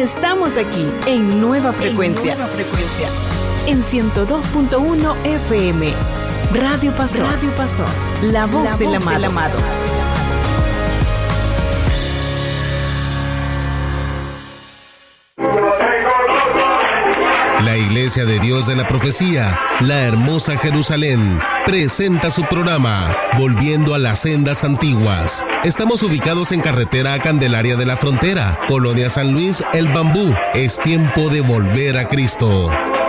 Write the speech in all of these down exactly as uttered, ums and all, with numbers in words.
Estamos aquí en Nueva Frecuencia. En Nueva Frecuencia. En ciento dos punto uno F M. Radio Pastor. Radio Pastor. La voz, la del, voz amado. del amado. La Iglesia de Dios de la Profecía, la hermosa Jerusalén, presenta su programa, Volviendo a las Sendas Antiguas. Estamos ubicados en carretera a Candelaria de la Frontera, Colonia San Luis, El Bambú. Es tiempo de volver a Cristo.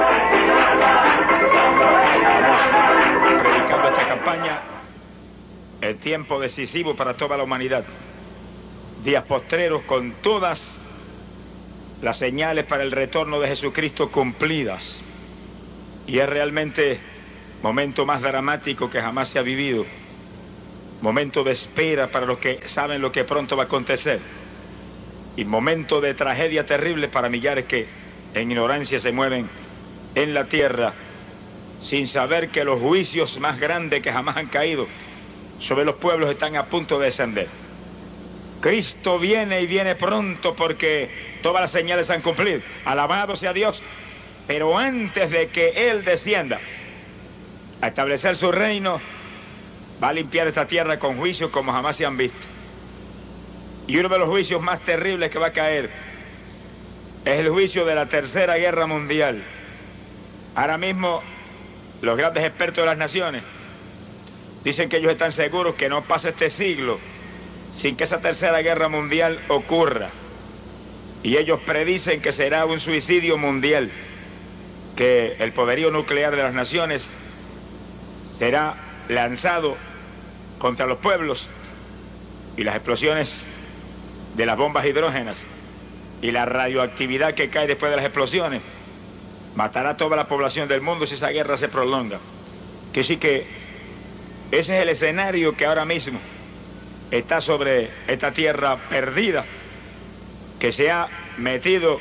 Predicando esta campaña, el tiempo decisivo para toda la humanidad. Días postreros con todas las señales para el retorno de Jesucristo cumplidas. Y es realmente momento más dramático que jamás se ha vivido. Momento de espera para los que saben lo que pronto va a acontecer. Y momento de tragedia terrible para millares que en ignorancia se mueven en la tierra sin saber que los juicios más grandes que jamás han caído sobre los pueblos están a punto de descender. Cristo viene y viene pronto porque todas las señales se han cumplido. Alabado sea Dios. Pero antes de que Él descienda a establecer su reino, va a limpiar esta tierra con juicios como jamás se han visto. Y uno de los juicios más terribles que va a caer es el juicio de la Tercera Guerra Mundial. Ahora mismo los grandes expertos de las naciones dicen que ellos están seguros que no pasa este siglo sin que esa Tercera Guerra Mundial ocurra. Y ellos predicen que será un suicidio mundial, que el poderío nuclear de las naciones será lanzado contra los pueblos y las explosiones de las bombas hidrógenas y la radioactividad que cae después de las explosiones matará a toda la población del mundo si esa guerra se prolonga. Que sí que ese es el escenario que ahora mismo está sobre esta tierra perdida, que se ha metido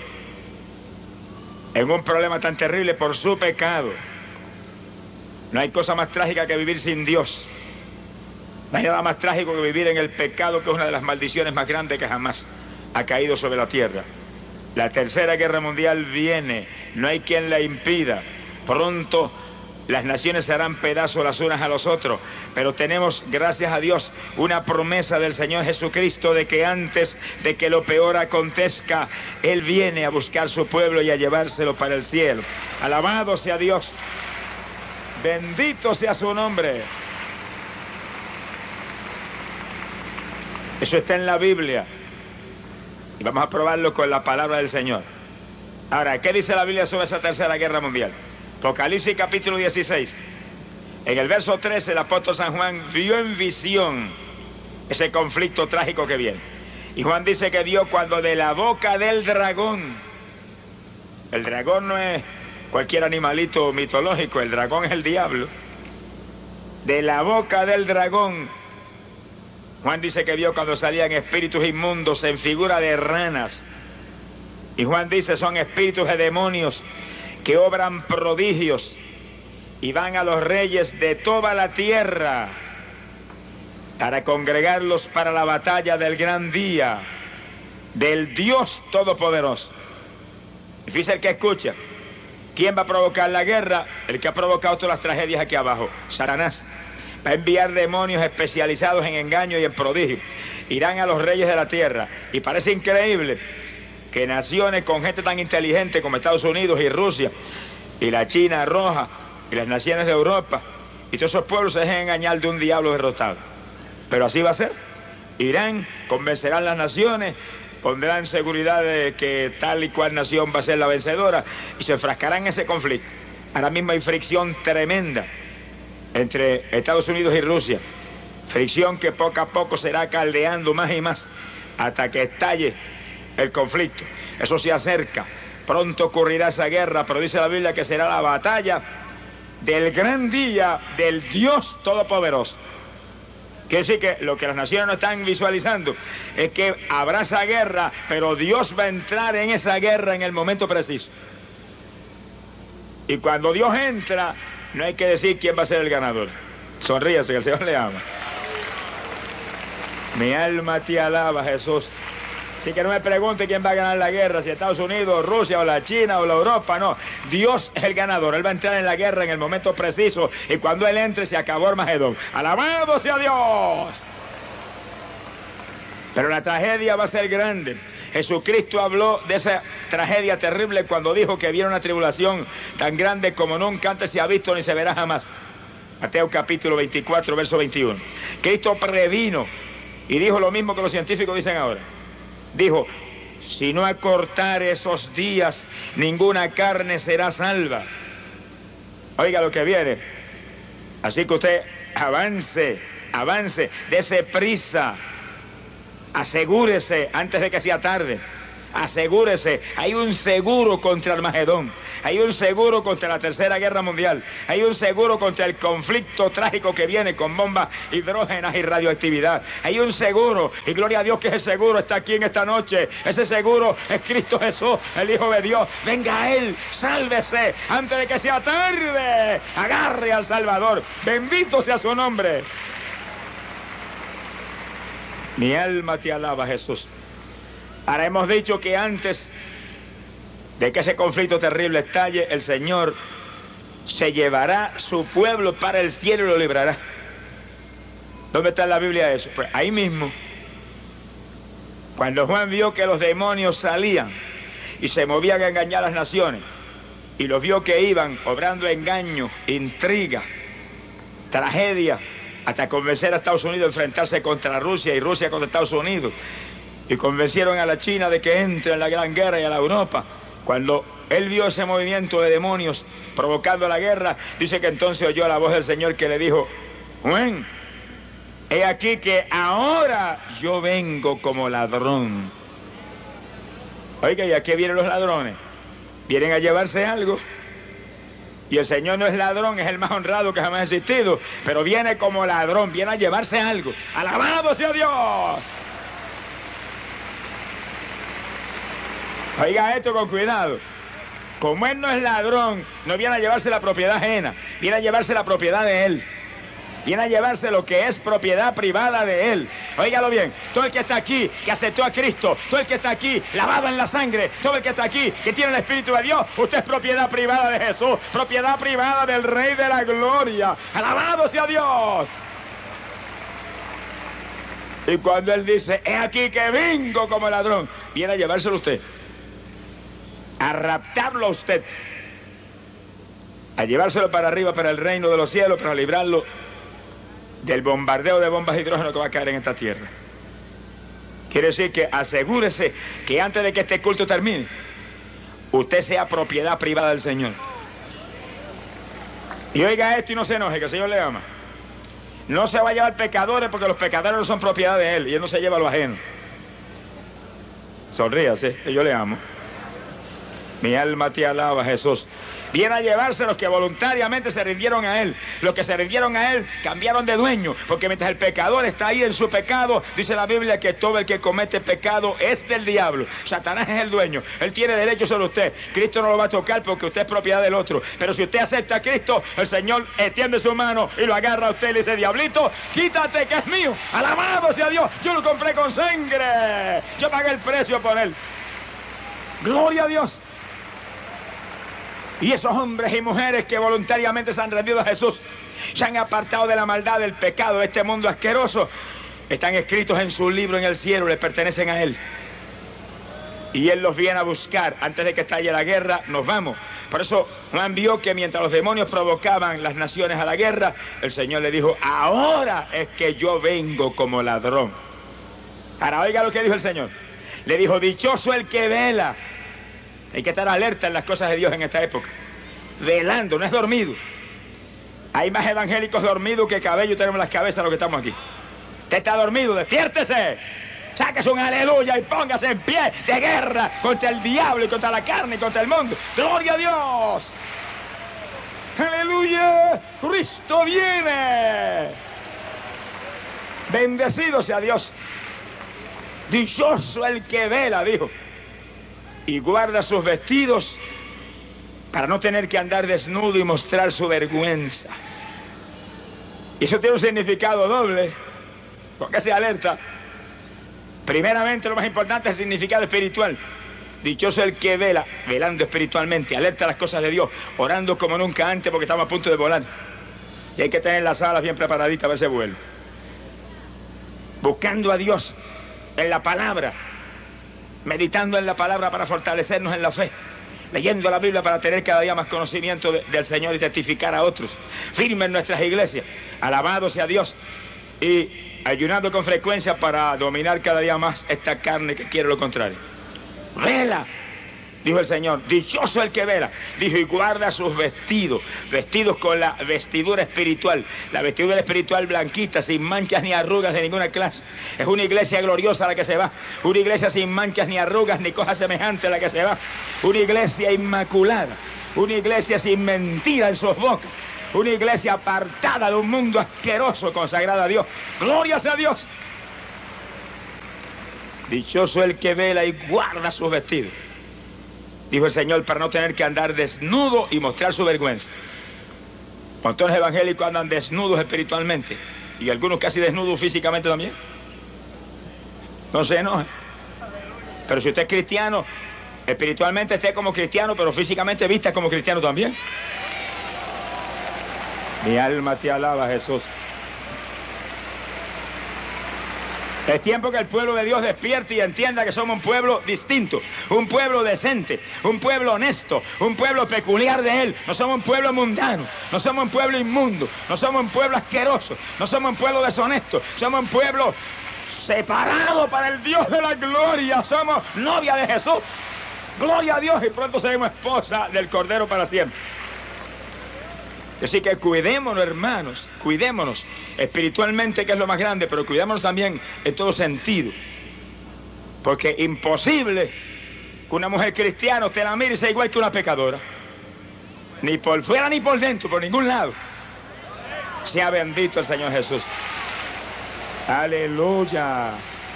en un problema tan terrible por su pecado. No hay cosa más trágica que vivir sin Dios. No hay nada más trágico que vivir en el pecado, que es una de las maldiciones más grandes que jamás ha caído sobre la tierra. La Tercera Guerra Mundial viene, no hay quien la impida. Pronto las naciones se harán pedazos las unas a los otros, pero tenemos, gracias a Dios, una promesa del Señor Jesucristo de que antes de que lo peor acontezca, Él viene a buscar su pueblo y a llevárselo para el cielo. Alabado sea Dios, bendito sea su nombre. Eso está en la Biblia y vamos a probarlo con la palabra del Señor. Ahora, ¿qué dice la Biblia sobre esa Tercera Guerra Mundial? Apocalipsis capítulo dieciséis. En el verso trece el apóstol San Juan vio en visión ese conflicto trágico que viene. Y Juan dice que vio cuando de la boca del dragón, el dragón no es cualquier animalito mitológico, el dragón es el diablo. De la boca del dragón, Juan dice que vio cuando salían espíritus inmundos en figura de ranas. Y Juan dice son espíritus de demonios que obran prodigios y van a los reyes de toda la tierra para congregarlos para la batalla del gran día del Dios Todopoderoso. Y fíjese el que escucha. ¿Quién va a provocar la guerra? El que ha provocado todas las tragedias aquí abajo, Satanás. Va a enviar demonios especializados en engaño y en prodigio. Irán a los reyes de la tierra. Y parece increíble que naciones con gente tan inteligente como Estados Unidos y Rusia y la China roja y las naciones de Europa y todos esos pueblos se dejen engañar de un diablo derrotado. Pero así va a ser. Irán, convencerán las naciones, pondrán seguridad de que tal y cual nación va a ser la vencedora y se enfrascarán en ese conflicto. Ahora mismo hay fricción tremenda entre Estados Unidos y Rusia. Fricción que poco a poco será caldeando más y más hasta que estalle el conflicto. Eso se acerca. Pronto ocurrirá esa guerra, pero dice la Biblia que será la batalla del gran día del Dios Todopoderoso. Quiere decir que lo que las naciones no están visualizando es que habrá esa guerra, pero Dios va a entrar en esa guerra en el momento preciso. Y cuando Dios entra, no hay que decir quién va a ser el ganador. Sonríase, que el Señor le ama. Mi alma te alaba, Jesús. Así que no me pregunte quién va a ganar la guerra, si Estados Unidos, Rusia, o la China, o la Europa, no. Dios es el ganador. Él va a entrar en la guerra en el momento preciso, y cuando Él entre se acabó Armagedón. ¡Alabado sea Dios! Pero la tragedia va a ser grande. Jesucristo habló de esa tragedia terrible cuando dijo que viene una tribulación tan grande como nunca antes se ha visto ni se verá jamás. Mateo capítulo veinticuatro, verso veintiuno. Cristo previno y dijo lo mismo que los científicos dicen ahora. Dijo, si no acortar esos días, ninguna carne será salva. Oiga lo que viene. Así que usted avance, avance, dese prisa. Asegúrese antes de que sea tarde. Asegúrese, hay un seguro contra Armagedón, hay un seguro contra la Tercera Guerra Mundial, hay un seguro contra el conflicto trágico que viene con bombas hidrógenas y radioactividad, hay un seguro, y gloria a Dios que ese seguro está aquí en esta noche. Ese seguro es Cristo Jesús, el Hijo de Dios. Venga a Él, sálvese antes de que sea tarde, agarre al Salvador, bendito sea su nombre. Mi alma te alaba, Jesús. Ahora hemos dicho que antes de que ese conflicto terrible estalle, el Señor se llevará su pueblo para el cielo y lo librará. ¿Dónde está en la Biblia eso? Pues ahí mismo. Cuando Juan vio que los demonios salían y se movían a engañar a las naciones, y los vio que iban obrando engaño, intriga, tragedia, hasta convencer a Estados Unidos a enfrentarse contra Rusia y Rusia contra Estados Unidos, y convencieron a la China de que entre en la gran guerra y a la Europa. Cuando él vio ese movimiento de demonios provocando la guerra, dice que entonces oyó la voz del Señor que le dijo, Juan, he aquí que ahora yo vengo como ladrón. Oiga, ¿y a qué vienen los ladrones? Vienen a llevarse algo. Y el Señor no es ladrón, es el más honrado que jamás ha existido, pero viene como ladrón, viene a llevarse algo. ¡Alabado sea Dios! Oiga esto con cuidado. Como Él no es ladrón, no viene a llevarse la propiedad ajena, viene a llevarse la propiedad de Él. Viene a llevarse lo que es propiedad privada de Él. Óigalo bien, todo el que está aquí, que aceptó a Cristo, todo el que está aquí, lavado en la sangre, todo el que está aquí, que tiene el Espíritu de Dios, usted es propiedad privada de Jesús, propiedad privada del Rey de la Gloria. ¡Alabado sea Dios! Y cuando Él dice, he aquí que vengo como ladrón, viene a llevárselo usted, a raptarlo a usted, a llevárselo para arriba, para el reino de los cielos, para librarlo del bombardeo de bombas de hidrógeno que va a caer en esta tierra. Quiere decir que asegúrese que antes de que este culto termine, usted sea propiedad privada del Señor. Y oiga esto y no se enoje, que el Señor le ama. No se va a llevar pecadores, porque los pecadores no son propiedad de Él y Él no se lleva lo ajeno. Sonríase, que yo le amo. Mi alma te alaba, Jesús. Viene a llevarse los que voluntariamente se rindieron a Él. Los que se rindieron a Él cambiaron de dueño, porque mientras el pecador está ahí en su pecado, dice la Biblia que todo el que comete pecado es del diablo. Satanás es el dueño, él tiene derecho sobre usted. Cristo no lo va a tocar porque usted es propiedad del otro. Pero si usted acepta a Cristo, el Señor extiende su mano y lo agarra a usted y le dice, diablito, quítate que es mío. Alabado sea Dios, yo lo compré con sangre, yo pagué el precio por Él. Gloria a Dios. Y esos hombres y mujeres que voluntariamente se han rendido a Jesús, se han apartado de la maldad, del pecado, de este mundo asqueroso, están escritos en su libro en el cielo, le pertenecen a Él. Y Él los viene a buscar. Antes de que estalle la guerra, nos vamos. Por eso Juan vio que mientras los demonios provocaban las naciones a la guerra, el Señor le dijo, ahora es que yo vengo como ladrón. Ahora oiga lo que dijo el Señor. Le dijo, dichoso el que vela. Hay que estar alerta en las cosas de Dios en esta época. Velando, no es dormido. Hay más evangélicos dormidos que cabello tenemos en las cabezas los que estamos aquí. Usted está dormido, despiértese. Sáquese un aleluya y póngase en pie de guerra contra el diablo y contra la carne y contra el mundo. ¡Gloria a Dios! ¡Aleluya! ¡Cristo viene! Bendecido sea Dios. Dichoso el que vela, dijo, y guarda sus vestidos para no tener que andar desnudo y mostrar su vergüenza. Y eso tiene un significado doble, porque se alerta. Primeramente, lo más importante es el significado espiritual. Dichoso el que vela, velando espiritualmente, alerta a las cosas de Dios, orando como nunca antes porque estamos a punto de volar. Y hay que tener las alas bien preparaditas para ese vuelo. Buscando a Dios en la palabra, meditando en la palabra para fortalecernos en la fe, leyendo la Biblia para tener cada día más conocimiento de, del Señor y testificar a otros, firme en nuestras iglesias, alabado sea Dios, y ayunando con frecuencia para dominar cada día más esta carne que quiere lo contrario. Vela, dijo el Señor, dichoso el que vela, dijo, y guarda sus vestidos, vestidos con la vestidura espiritual, la vestidura espiritual blanquita, sin manchas ni arrugas de ninguna clase. Es una iglesia gloriosa la que se va, una iglesia sin manchas ni arrugas ni cosa semejante la que se va, una iglesia inmaculada, una iglesia sin mentira en sus bocas, una iglesia apartada de un mundo asqueroso, consagrada a Dios. ¡Glorias a Dios! Dichoso el que vela y guarda sus vestidos, dijo el Señor, para no tener que andar desnudo y mostrar su vergüenza. Montones evangélicos andan desnudos espiritualmente y algunos casi desnudos físicamente también. No se enoje. Pero si usted es cristiano, espiritualmente esté como cristiano, pero físicamente vista como cristiano también. Mi alma te alaba, Jesús. Es tiempo que el pueblo de Dios despierte y entienda que somos un pueblo distinto, un pueblo decente, un pueblo honesto, un pueblo peculiar de Él. No somos un pueblo mundano, no somos un pueblo inmundo, no somos un pueblo asqueroso, no somos un pueblo deshonesto, somos un pueblo separado para el Dios de la gloria, somos novia de Jesús. Gloria a Dios, y pronto seremos esposa del Cordero para siempre. Así que cuidémonos, hermanos, cuidémonos espiritualmente, que es lo más grande, pero cuidémonos también en todo sentido. Porque imposible que una mujer cristiana te la mire y sea igual que una pecadora. Ni por fuera ni por dentro, por ningún lado. Sea bendito el Señor Jesús. Aleluya.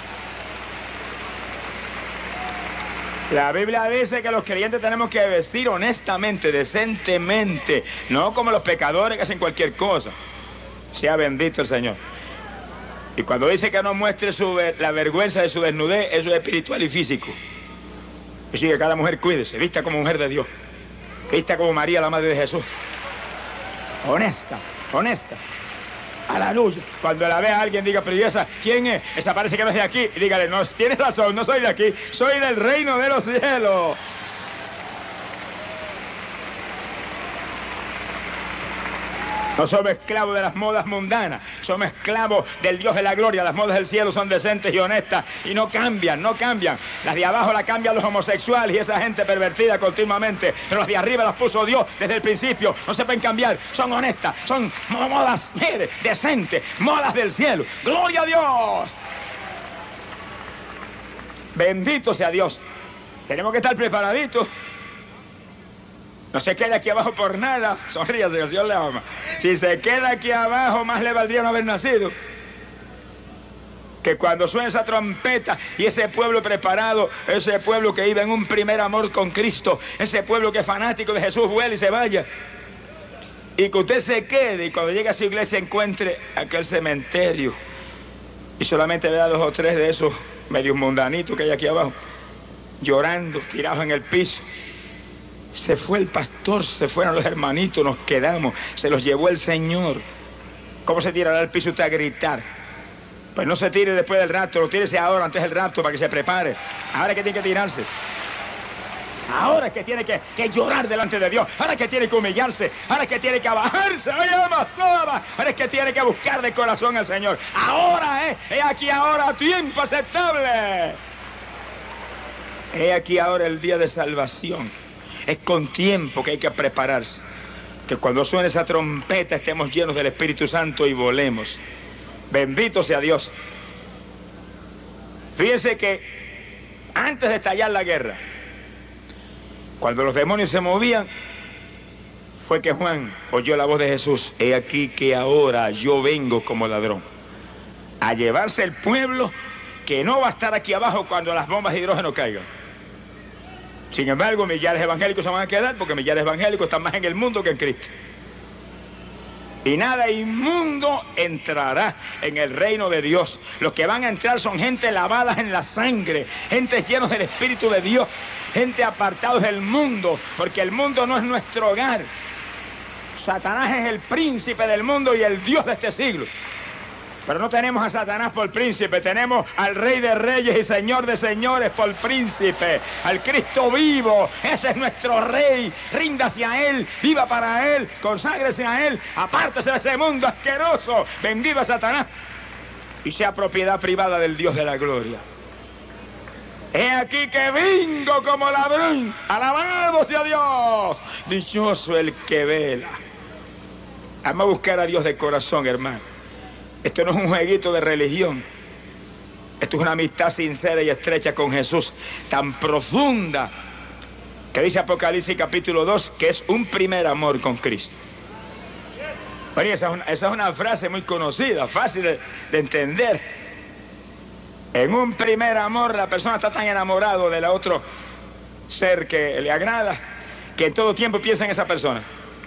La Biblia dice que los creyentes tenemos que vestir honestamente, decentemente, no como los pecadores que hacen cualquier cosa. Sea bendito el Señor. Y cuando dice que no muestre su, la vergüenza de su desnudez, eso es espiritual y físico. Así que cada mujer cuídese, vista como mujer de Dios, vista como María, la madre de Jesús. Honesta, honesta. Aleluya. Cuando la vea alguien, diga, pero ¿y esa quién es? Esa parece que no es de aquí. Y dígale, no, tienes razón, no soy de aquí, soy del reino de los cielos. No somos esclavos de las modas mundanas, somos esclavos del Dios de la gloria. Las modas del cielo son decentes y honestas y no cambian, no cambian. Las de abajo las cambian los homosexuales y esa gente pervertida continuamente, pero las de arriba las puso Dios desde el principio, no se pueden cambiar, son honestas, son modas, mire, decentes, modas del cielo. ¡Gloria a Dios! Bendito sea Dios. Tenemos que estar preparaditos. No se quede aquí abajo por nada. Sonríase, que el Señor le ama. Si se queda aquí abajo, más le valdría no haber nacido. Que cuando suene esa trompeta y ese pueblo preparado, ese pueblo que vive en un primer amor con Cristo, ese pueblo que es fanático de Jesús, vuele y se vaya. Y que usted se quede y cuando llegue a su iglesia encuentre aquel cementerio y solamente vea dos o tres de esos medios mundanitos que hay aquí abajo, llorando, tirados en el piso. Se fue el pastor, se fueron los hermanitos, nos quedamos, se los llevó el Señor. ¿Cómo se tirará al piso usted a gritar? Pues no se tire después del rapto, lo tírese ahora, antes del rapto, para que se prepare. Ahora es que tiene que tirarse. Ahora es que tiene que, que llorar delante de Dios. Ahora es que tiene que humillarse. Ahora es que tiene que abajarse. Ahora es que tiene que buscar de corazón al Señor. Ahora, ¿eh? He aquí ahora tiempo aceptable. He aquí ahora el día de salvación. Es con tiempo que hay que prepararse. Que cuando suene esa trompeta estemos llenos del Espíritu Santo y volemos. Bendito sea Dios. Fíjense que antes de estallar la guerra, cuando los demonios se movían, fue que Juan oyó la voz de Jesús. He aquí que ahora yo vengo como ladrón a llevarse el pueblo que no va a estar aquí abajo cuando las bombas de hidrógeno caigan. Sin embargo, millares evangélicos se van a quedar porque millares evangélicos están más en el mundo que en Cristo. Y nada inmundo entrará en el reino de Dios. Los que van a entrar son gente lavada en la sangre, gente llenos del Espíritu de Dios, gente apartados del mundo, porque el mundo no es nuestro hogar. Satanás es el príncipe del mundo y el Dios de este siglo. Pero no tenemos a Satanás por príncipe, tenemos al Rey de Reyes y Señor de Señores por príncipe, al Cristo vivo. Ese es nuestro Rey. Ríndase a Él, viva para Él, conságrese a Él, apártese de ese mundo asqueroso, vendido a Satanás, y sea propiedad privada del Dios de la gloria. He aquí que vengo como ladrón, alabado sea Dios, dichoso el que vela. Vamos a buscar a Dios de corazón, hermano. Esto no es un jueguito de religión. Esto es una amistad sincera y estrecha con Jesús, tan profunda, que dice Apocalipsis capítulo dos, que es un primer amor con Cristo. Bueno, esa es una, esa es una frase muy conocida, fácil de, de entender. En un primer amor la persona está tan enamorado del otro ser que le agrada, que en todo tiempo piensa en esa persona.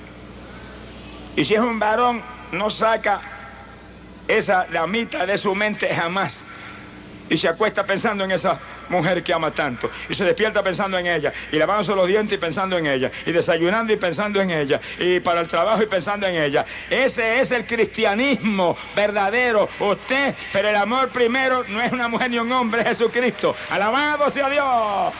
Y si es un varón, no saca esa damita de su mente jamás, y se acuesta pensando en esa mujer que ama tanto, y se despierta pensando en ella, y lavándose los dientes y pensando en ella, y desayunando y pensando en ella, y para el trabajo y pensando en ella. Ese es el cristianismo verdadero. Usted, pero el amor primero no es una mujer ni un hombre, es Jesucristo. Alabado sea Dios.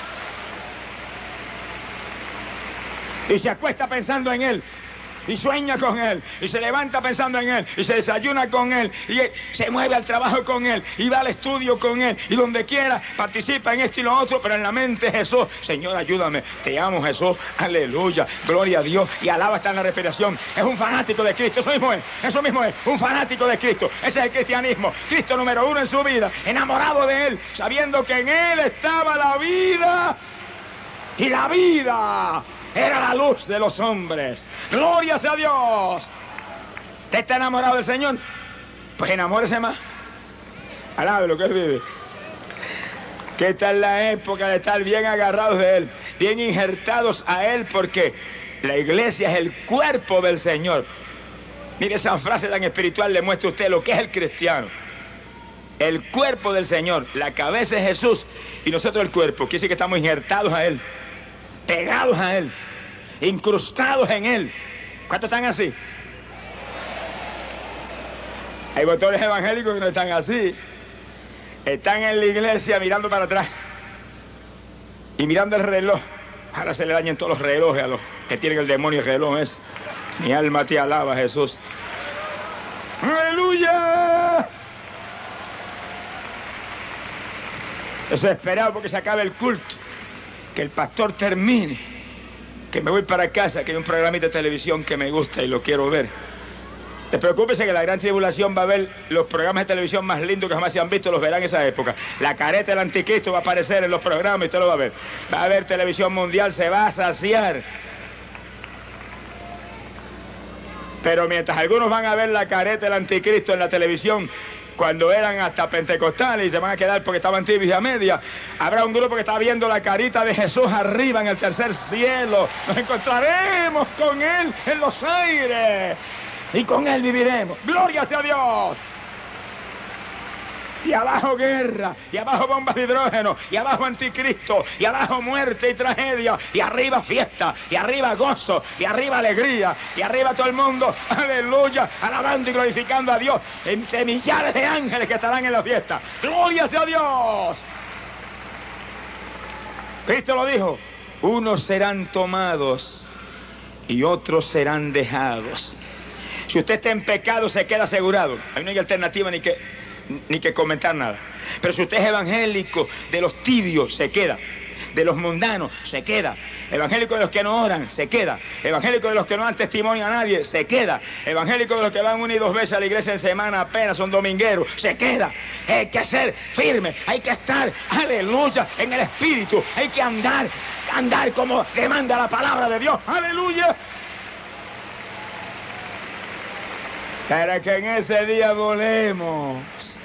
Y se acuesta pensando en Él, y sueña con Él, y se levanta pensando en Él, y se desayuna con Él, y se mueve al trabajo con Él, y va al estudio con Él, y donde quiera participa en esto y lo otro, pero en la mente Jesús. Señor, ayúdame, te amo, Jesús, aleluya, gloria a Dios, y alaba está en la respiración. Es un fanático de Cristo, eso mismo es, eso mismo es, un fanático de Cristo. Ese es el cristianismo. Cristo número uno en su vida, enamorado de Él, sabiendo que en Él estaba la vida, y la vida era la luz de los hombres. ¡Gloria sea a Dios! ¿Usted está enamorado del Señor? Pues enamórese más. Alabe lo que Él vive. Que esta es la época de estar bien agarrados de Él, bien injertados a Él, porque la iglesia es el cuerpo del Señor. Mire, esa frase tan espiritual le muestra a usted lo que es el cristiano. El cuerpo del Señor, la cabeza es Jesús y nosotros el cuerpo. Quiere decir que estamos injertados a Él, pegados a Él, incrustados en Él. ¿Cuántos están así? Hay botones evangélicos que no están así. Están en la iglesia mirando para atrás y mirando el reloj. Ahora se le dañen todos los relojes a los que tienen el demonio. El reloj es: mi alma te alaba, Jesús. ¡Aleluya! Desesperado porque se acabe el culto, que el pastor termine, que me voy para casa, que hay un programa de televisión que me gusta y lo quiero ver. Despreocúpese que la gran tribulación va a ver los programas de televisión más lindos que jamás se han visto, los verán en esa época. La careta del anticristo va a aparecer en los programas y usted lo va a ver. Va a haber televisión mundial, se va a saciar. Pero mientras algunos van a ver la careta del anticristo en la televisión, cuando eran hasta pentecostales y se van a quedar porque estaban tibios y a media, habrá un grupo que está viendo la carita de Jesús arriba en el tercer cielo. Nos encontraremos con Él en los aires y con Él viviremos. ¡Gloria sea a Dios! Y abajo guerra, y abajo bombas de hidrógeno, y abajo anticristo, y abajo muerte y tragedia, y arriba fiesta, y arriba gozo, y arriba alegría, y arriba todo el mundo, aleluya, alabando y glorificando a Dios, entre millares de ángeles que estarán en la fiesta. ¡Gloria sea a Dios! Cristo lo dijo: unos serán tomados y otros serán dejados. Si usted está en pecado, se queda asegurado. Ahí no hay alternativa ni que... ni que comentar nada. Pero si usted es evangélico de los tibios, se queda. De los mundanos, se queda. Evangélico de los que no oran, se queda. Evangélico de los que no dan testimonio a nadie, se queda. Evangélico de los que van una y dos veces a la iglesia en semana, apenas son domingueros, se queda. Hay que ser firme, hay que estar, aleluya, en el espíritu. Hay que andar, andar como demanda la palabra de Dios, aleluya. Para que en ese día volemos.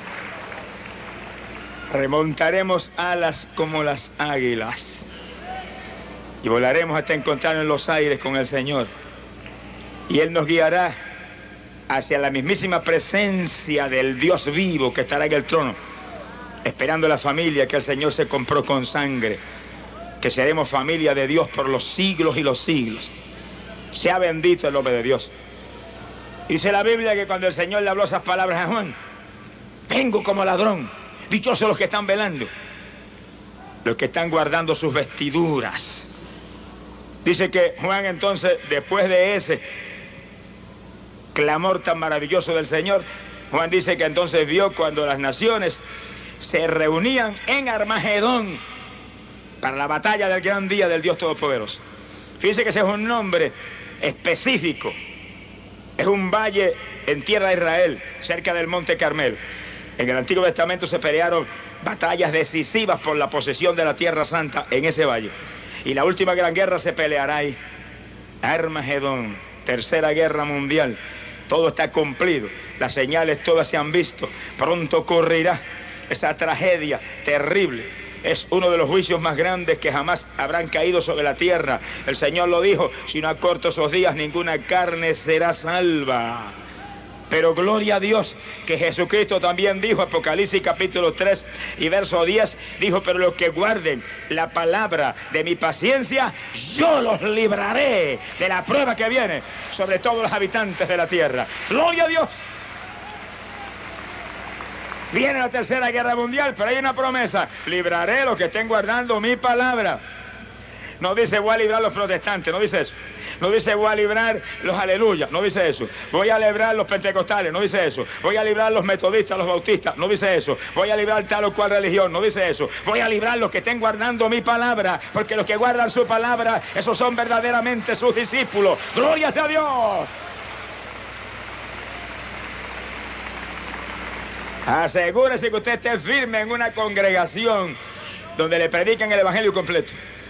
Remontaremos alas como las águilas y volaremos hasta encontrarnos en los aires con el Señor. Y Él nos guiará hacia la mismísima presencia del Dios vivo que estará en el trono, esperando la familia que el Señor se compró con sangre, que seremos familia de Dios por los siglos y los siglos. Sea bendito el nombre de Dios. Dice la Biblia que cuando el Señor le habló esas palabras a Juan, vengo como ladrón, dichosos los que están velando, los que están guardando sus vestiduras. Dice que Juan entonces, después de ese clamor tan maravilloso del Señor, Juan dice que entonces vio cuando las naciones se reunían en Armagedón para la batalla del gran día del Dios Todopoderoso. Fíjense que ese es un nombre específico. Es un valle en tierra de Israel, cerca del Monte Carmelo. En el Antiguo Testamento se pelearon batallas decisivas por la posesión de la Tierra Santa en ese valle. Y la última gran guerra se peleará ahí. Armagedón, tercera guerra mundial. Todo está cumplido. Las señales todas se han visto. Pronto ocurrirá esa tragedia terrible. Es uno de los juicios más grandes que jamás habrán caído sobre la tierra. El Señor lo dijo, si no acorto esos días, ninguna carne será salva. Pero gloria a Dios, que Jesucristo también dijo, Apocalipsis capítulo tres y verso diez, dijo, pero los que guarden la palabra de mi paciencia, yo los libraré de la prueba que viene sobre todos los habitantes de la tierra. Gloria a Dios. Viene la tercera guerra mundial, pero hay una promesa. Libraré a los que estén guardando mi palabra. No dice voy a librar a los protestantes, no dice eso. No dice voy a librar los aleluyas, no dice eso. Voy a librar a los pentecostales, no dice eso. Voy a librar a los metodistas, a los bautistas, no dice eso. Voy a librar tal o cual religión, no dice eso. Voy a librar a los que estén guardando mi palabra, porque los que guardan su palabra, esos son verdaderamente sus discípulos. ¡Gloria sea a Dios! Asegúrese que usted esté firme en una congregación donde le predican el evangelio completo.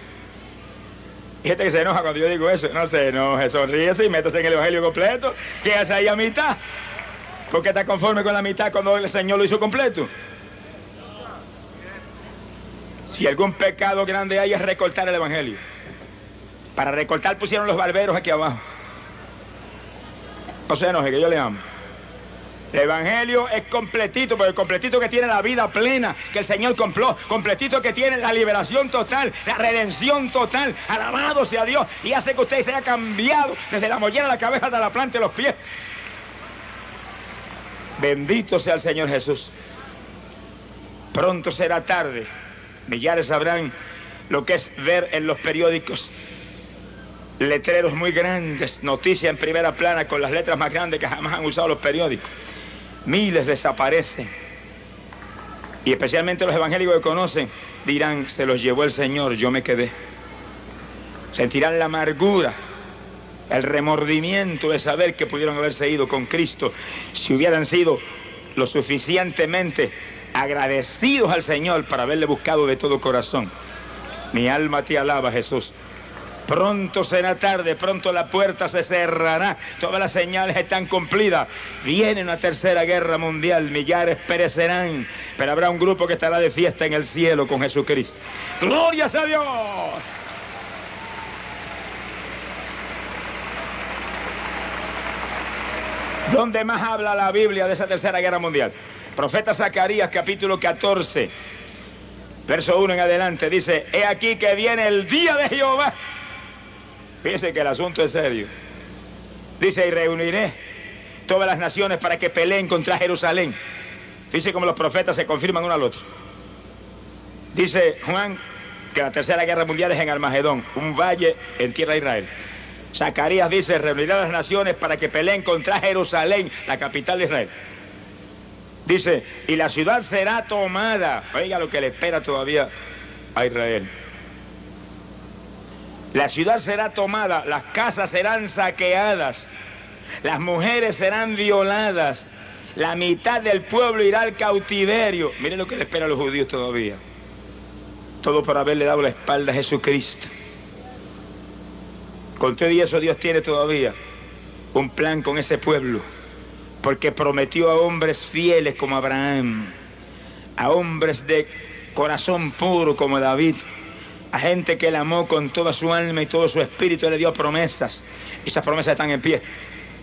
Y gente que se enoja cuando yo digo eso. No se enoje, sonríese y métase en el evangelio completo. ¿Qué hace ahí a mitad? ¿Por qué está conforme con la mitad cuando el Señor lo hizo completo? Si algún pecado grande hay es recortar el evangelio. Para recortar pusieron los barberos aquí abajo. No se enoje, que yo le amo. El evangelio es completito, pero el completito que tiene la vida plena que el Señor compró, completito que tiene la liberación total, la redención total, alabado sea Dios, y hace que usted se haya cambiado desde la mollera de la cabeza hasta la planta de los pies. Bendito sea el Señor Jesús. Pronto será tarde. Millares sabrán lo que es ver en los periódicos letreros muy grandes, noticias en primera plana con las letras más grandes que jamás han usado los periódicos. Miles desaparecen. Y especialmente los evangélicos que conocen dirán, se los llevó el Señor, yo me quedé. Sentirán la amargura, el remordimiento de saber que pudieron haberse ido con Cristo si hubieran sido lo suficientemente agradecidos al Señor para haberle buscado de todo corazón. Mi alma te alaba, Jesús. Pronto será tarde, pronto la puerta se cerrará, todas las señales están cumplidas. Viene una tercera guerra mundial, millares perecerán, pero habrá un grupo que estará de fiesta en el cielo con Jesucristo. ¡Gloria a Dios! ¿Dónde más habla la Biblia de esa tercera guerra mundial? Profeta Zacarías, capítulo catorce, verso uno en adelante, dice, he aquí que viene el día de Jehová. Fíjense que el asunto es serio. Dice, y reuniré todas las naciones para que peleen contra Jerusalén. Fíjense cómo los profetas se confirman uno al otro. Dice Juan que la tercera guerra mundial es en Armagedón, un valle en tierra de Israel. Zacarías dice, reuniré a las naciones para que peleen contra Jerusalén, la capital de Israel. Dice, y la ciudad será tomada. Oiga lo que le espera todavía a Israel. La ciudad será tomada, las casas serán saqueadas, las mujeres serán violadas, la mitad del pueblo irá al cautiverio. Miren lo que le espera a los judíos todavía. Todo por haberle dado la espalda a Jesucristo. Con todo y eso Dios tiene todavía un plan con ese pueblo, porque prometió a hombres fieles como Abraham, a hombres de corazón puro como David, a gente que él amó con toda su alma y todo su espíritu, le dio promesas. Esas promesas están en pie.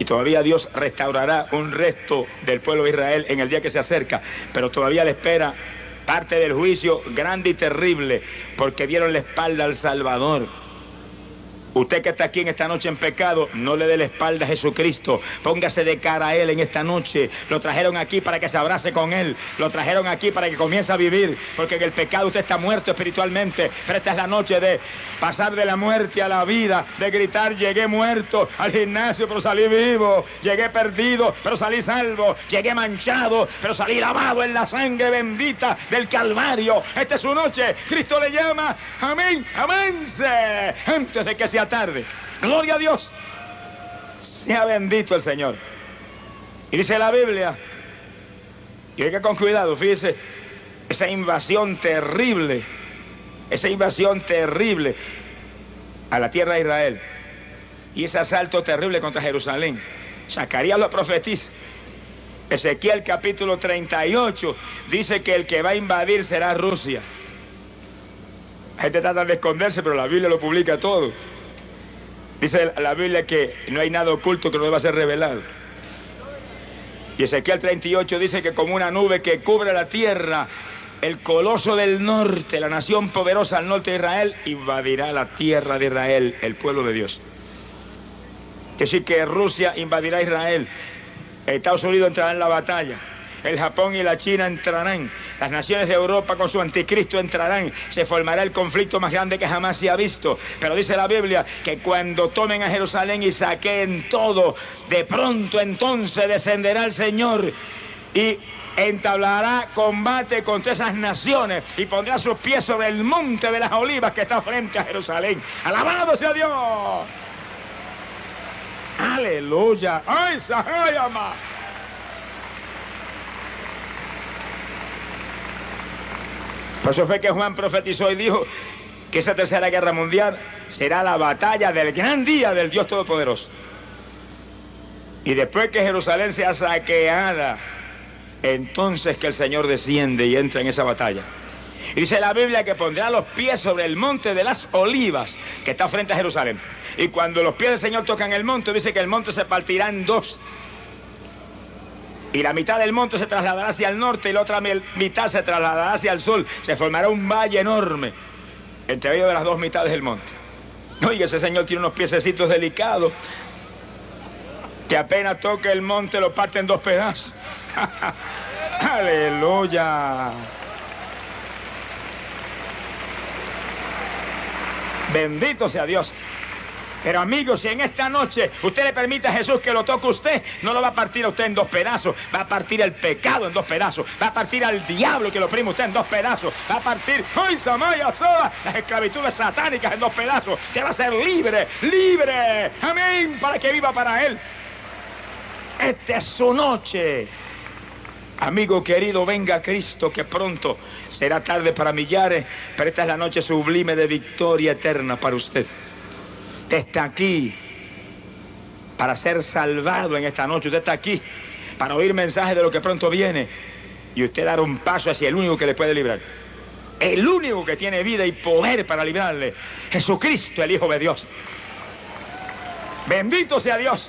Y todavía Dios restaurará un resto del pueblo de Israel en el día que se acerca, pero todavía le espera parte del juicio grande y terrible, porque dieron la espalda al Salvador. Usted que está aquí en esta noche en pecado, no le dé la espalda a Jesucristo. Póngase de cara a Él en esta noche. Lo trajeron aquí para que se abrace con Él. Lo trajeron aquí para que comience a vivir. Porque en el pecado usted está muerto espiritualmente. Pero esta es la noche de pasar de la muerte a la vida. De gritar, llegué muerto al gimnasio, pero salí vivo. Llegué perdido, pero salí salvo. Llegué manchado, pero salí lavado en la sangre bendita del Calvario. Esta es su noche. Cristo le llama. Amén. Avance. Antes de que sea tarde. Gloria a Dios. Sea bendito el Señor. Y dice la Biblia, y oiga con cuidado, fíjese, esa invasión terrible, esa invasión terrible a la tierra de Israel y ese asalto terrible contra Jerusalén. Zacarías lo profetiza. Ezequiel capítulo treinta y ocho dice que el que va a invadir será Rusia. La gente trata de esconderse, pero la Biblia lo publica todo. Dice la Biblia que no hay nada oculto que no deba ser revelado. Y Ezequiel treinta y ocho dice que como una nube que cubre la tierra, el coloso del norte, la nación poderosa al norte de Israel, invadirá la tierra de Israel, el pueblo de Dios. Es decir, que Rusia invadirá Israel, Estados Unidos entrará en la batalla, el Japón y la China entrarán, las naciones de Europa con su anticristo entrarán, se formará el conflicto más grande que jamás se ha visto. Pero dice la Biblia que cuando tomen a Jerusalén y saqueen todo, de pronto entonces descenderá el Señor y entablará combate contra esas naciones y pondrá sus pies sobre el monte de las olivas que está frente a Jerusalén. ¡Alabado sea Dios! ¡Aleluya! ¡Ay, Sahayama! Por eso fue que Juan profetizó y dijo que esa tercera guerra mundial será la batalla del gran día del Dios Todopoderoso. Y después que Jerusalén sea saqueada, entonces que el Señor desciende y entra en esa batalla. Y dice la Biblia que pondrá los pies sobre el monte de las olivas que está frente a Jerusalén. Y cuando los pies del Señor tocan el monte, dice que el monte se partirá en dos. Y la mitad del monte se trasladará hacia el norte y la otra mitad se trasladará hacia el sur. Se formará un valle enorme entre medio de las dos mitades del monte. Oye, ese Señor tiene unos piececitos delicados que apenas toque el monte lo parte en dos pedazos. ¡Aleluya! Bendito sea Dios. Pero amigos, si en esta noche usted le permite a Jesús que lo toque usted, no lo va a partir a usted en dos pedazos, va a partir el pecado en dos pedazos, va a partir al diablo que lo oprime usted en dos pedazos, va a partir, ¡ay, Samaya Soda!, las esclavitudes satánicas en dos pedazos, que va a ser libre, libre, amén, para que viva para Él. Esta es su noche. Amigo querido, venga Cristo, que pronto será tarde para millares, pero esta es la noche sublime de victoria eterna para usted. Usted está aquí para ser salvado en esta noche. Usted está aquí para oír mensajes de lo que pronto viene y usted dar un paso hacia el único que le puede librar. El único que tiene vida y poder para librarle. Jesucristo, el Hijo de Dios. Bendito sea Dios.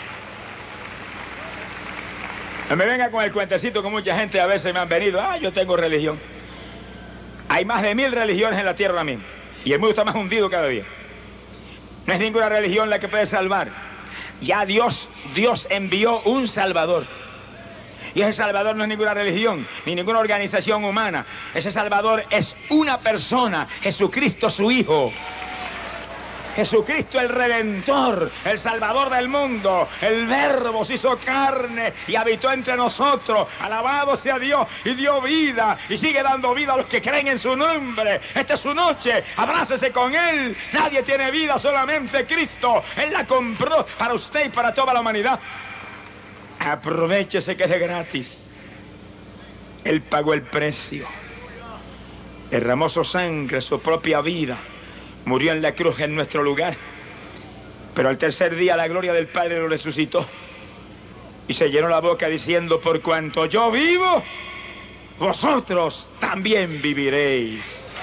No me venga con el cuentecito que mucha gente a veces me han venido. Ah, yo tengo religión. Hay más de mil religiones en la tierra ahora mismo. Y el mundo está más hundido cada día. No es ninguna religión la que puede salvar. Ya Dios, Dios envió un Salvador. Y ese Salvador no es ninguna religión, ni ninguna organización humana. Ese Salvador es una persona, Jesucristo su Hijo. Jesucristo el Redentor, el Salvador del mundo, el Verbo se hizo carne y habitó entre nosotros. Alabado sea Dios, y dio vida y sigue dando vida a los que creen en su nombre. Esta es su noche, abrácese con Él. Nadie tiene vida, solamente Cristo. Él la compró para usted y para toda la humanidad. Aprovechese que es de gratis. Él pagó el precio, derramó su sangre, su propia vida. Murió en la cruz en nuestro lugar, pero al tercer día la gloria del Padre lo resucitó y se llenó la boca diciendo: por cuanto yo vivo, vosotros también viviréis.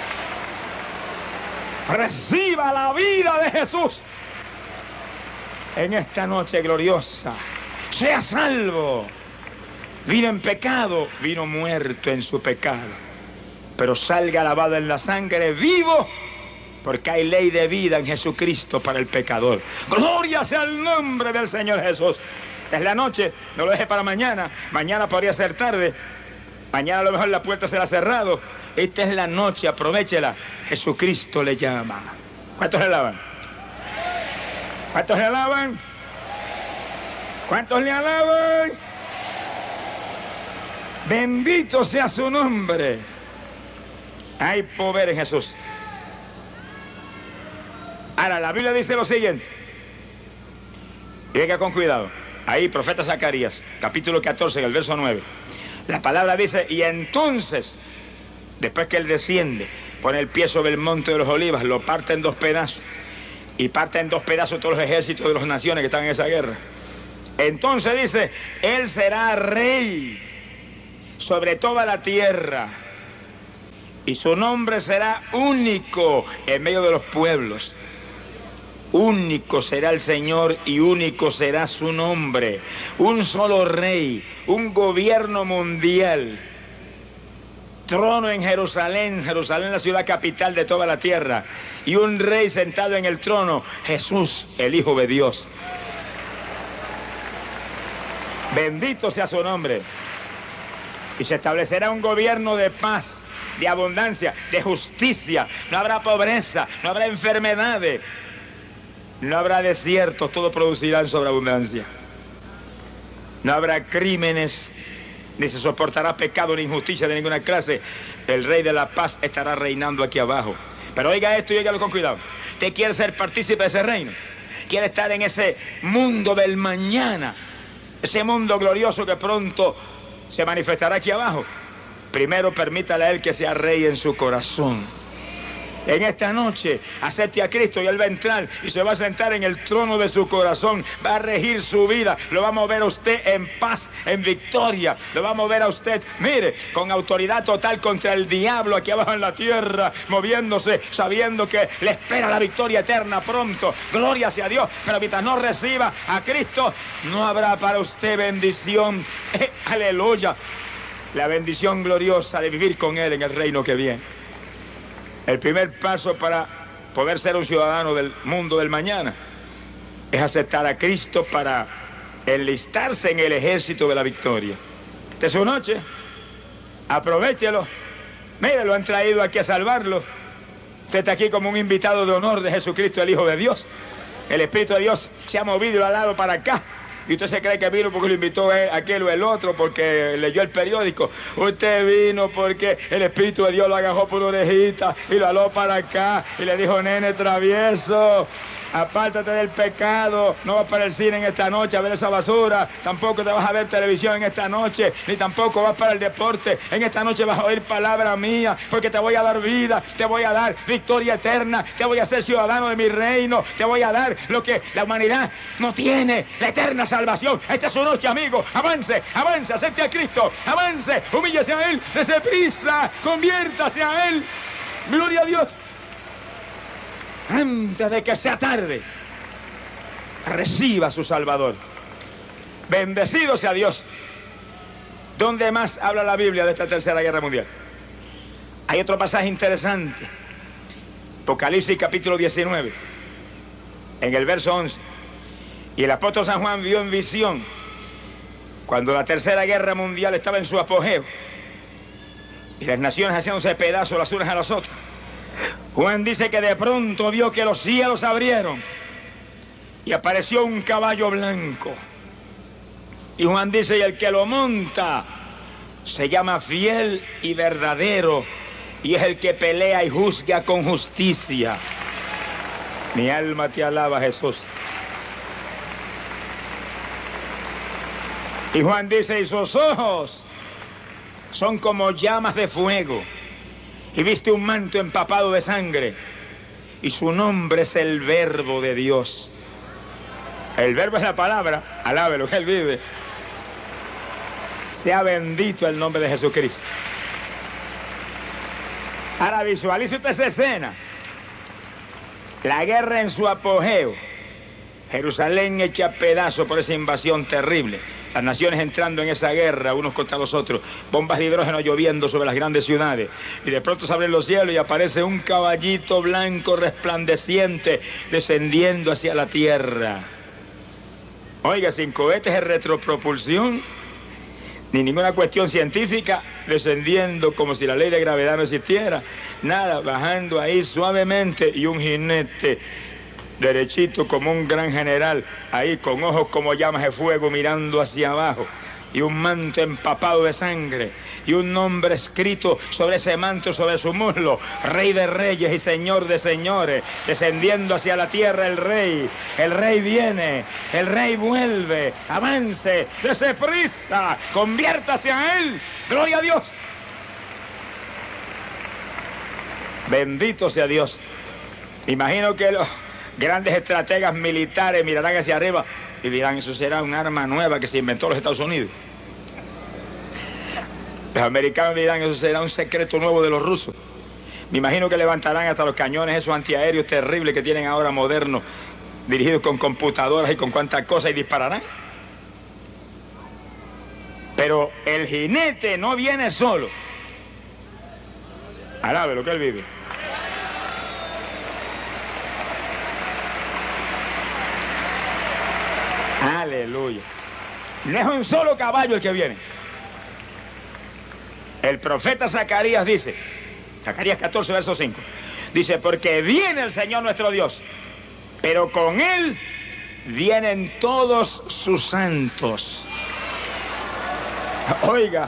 Reciba la vida de Jesús. en esta noche gloriosa. Sea salvo. Vino en pecado, vino muerto en su pecado. Pero salga lavado en la sangre, vivo, porque hay ley de vida en Jesucristo para el pecador. Gloria sea el nombre del Señor Jesús. Esta es la noche, no lo deje para mañana. Mañana podría ser tarde. Mañana a lo mejor la puerta será cerrada. Esta es la noche, aprovéchela. Jesucristo le llama. ¿Cuántos le alaban? ¿Cuántos le alaban? ¿Cuántos le alaban? Bendito sea su nombre. Hay poder en Jesús. Ahora, la Biblia dice lo siguiente. Y venga con cuidado. Ahí, profeta Zacarías, capítulo catorce, en el verso nueve. La palabra dice, y entonces, después que él desciende, pone el pie sobre el monte de los olivas, lo parte en dos pedazos. Y parte en dos pedazos todos los ejércitos de las naciones que están en esa guerra. Entonces dice, él será rey sobre toda la tierra. Y su nombre será único en medio de los pueblos. Único será el Señor y único será su nombre. Un solo rey, un gobierno mundial. Trono en Jerusalén, Jerusalén la ciudad capital de toda la tierra. Y un rey sentado en el trono, Jesús, el Hijo de Dios. Bendito sea su nombre. Y se establecerá un gobierno de paz, de abundancia, de justicia. No habrá pobreza, no habrá enfermedades, no habrá desiertos, todo producirá en sobreabundancia. No habrá crímenes, ni se soportará pecado ni injusticia de ninguna clase. El Rey de la Paz estará reinando aquí abajo. Pero oiga esto y óigalo con cuidado. ¿Usted quiere ser partícipe de ese reino? ¿Quiere estar en ese mundo del mañana? Ese mundo glorioso que pronto se manifestará aquí abajo. Primero permítale a él que sea rey en su corazón. En esta noche, acepte a Cristo y él va a entrar y se va a sentar en el trono de su corazón. Va a regir su vida. Lo va a mover a usted en paz, en victoria. Lo va a mover a usted, mire, con autoridad total contra el diablo aquí abajo en la tierra, moviéndose, sabiendo que le espera la victoria eterna pronto. Gloria sea a Dios. Pero mientras no reciba a Cristo, no habrá para usted bendición. Eh, aleluya. La bendición gloriosa de vivir con él en el reino que viene. El primer paso para poder ser un ciudadano del mundo del mañana es aceptar a Cristo para enlistarse en el ejército de la victoria. Esta es su noche, aprovéchelo. Mire, lo han traído aquí a salvarlo. Usted está aquí como un invitado de honor de Jesucristo, el Hijo de Dios. El Espíritu de Dios se ha movido y lo ha dado para acá. Y usted se cree que vino porque lo invitó a aquel o el otro, porque leyó el periódico. Usted vino porque el Espíritu de Dios lo agarró por una orejita y lo aló para acá y le dijo, nene travieso, apártate del pecado, no vas para el cine en esta noche a ver esa basura, tampoco te vas a ver televisión en esta noche, ni tampoco vas para el deporte, en esta noche vas a oír palabra mía, porque te voy a dar vida, te voy a dar victoria eterna, te voy a hacer ciudadano de mi reino, te voy a dar lo que la humanidad no tiene, la eterna salvación. Esta es su noche, amigo, avance, avance, acepte a Cristo, avance, humíllese a Él, dese prisa, conviértase a Él, gloria a Dios. Antes de que sea tarde, reciba a su Salvador. Bendecido sea Dios. ¿Dónde más habla la Biblia de esta tercera guerra mundial? Hay otro pasaje interesante. Apocalipsis capítulo diecinueve, en el verso once. Y el apóstol San Juan vio en visión, cuando la tercera guerra mundial estaba en su apogeo, y las naciones haciéndose pedazos las unas a las otras. Juan dice que de pronto vio que los cielos abrieron y apareció un caballo blanco. Y Juan dice, y el que lo monta se llama Fiel y Verdadero, y es el que pelea y juzga con justicia. Mi alma te alaba, Jesús. Y Juan dice, y sus ojos son como llamas de fuego, y viste un manto empapado de sangre, y su nombre es el Verbo de Dios. El Verbo es la palabra, alábelo, que Él vive. Sea bendito el nombre de Jesucristo. Ahora visualice usted esa escena. La guerra en su apogeo. Jerusalén hecha pedazo por esa invasión terrible. Las naciones entrando en esa guerra unos contra los otros, bombas de hidrógeno lloviendo sobre las grandes ciudades, y de pronto se abren los cielos y aparece un caballito blanco resplandeciente descendiendo hacia la tierra. Oiga, sin cohetes de retropropulsión ni ninguna cuestión científica, descendiendo como si la ley de gravedad no existiera, nada, bajando ahí suavemente, y un jinete derechito como un gran general, ahí con ojos como llamas de fuego mirando hacia abajo, y un manto empapado de sangre, y un nombre escrito sobre ese manto, sobre su muslo: Rey de Reyes y Señor de Señores. Descendiendo hacia la tierra el Rey. El Rey viene, el Rey vuelve, avance, dese prisa, conviértase a Él. ¡Gloria a Dios! Bendito sea Dios. Imagino que los grandes estrategas militares mirarán hacia arriba y dirán: eso será un arma nueva que se inventó los Estados Unidos. Los americanos dirán: eso será un secreto nuevo de los rusos. Me imagino que levantarán hasta los cañones esos antiaéreos terribles que tienen ahora modernos, dirigidos con computadoras y con cuantas cosas, y dispararán. Pero el jinete no viene solo. Alabe lo que él vive. Aleluya. No es un solo caballo el que viene. El profeta Zacarías dice, Zacarías catorce, verso cinco, dice: porque viene el Señor nuestro Dios, pero con Él vienen todos sus santos. Oiga,